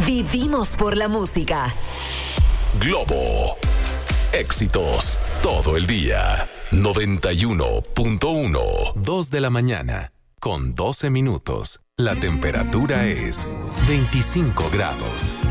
Vivimos por la música. Globo. Éxitos todo el día. 91.1. 2 de la mañana, con 12 minutos. La temperatura es 25 grados.